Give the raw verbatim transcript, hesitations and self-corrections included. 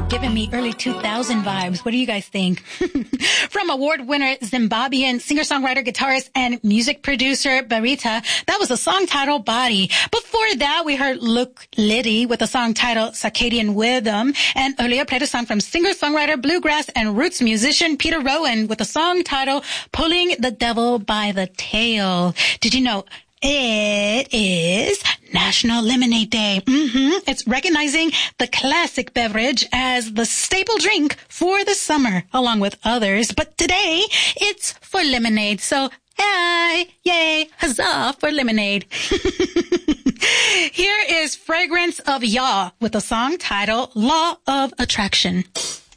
Giving me early two thousand vibes. What do you guys think? From award winner Zimbabwean singer-songwriter, guitarist, and music producer Barita, that was a song titled Body. Before that, we heard Luke Liddy with a song titled Circadian Rhythm, and earlier played a song from singer-songwriter, bluegrass, and roots musician Peter Rowan with a song titled Pulling the Devil by the Tail. Did you know it is National Lemonade Day? Mm-hmm. It's recognizing the classic beverage as the staple drink for the summer, along with others. But today, it's for lemonade. So, hey, yay, huzzah for lemonade. Here is Fragrance of Ya with a song titled Law of Attraction.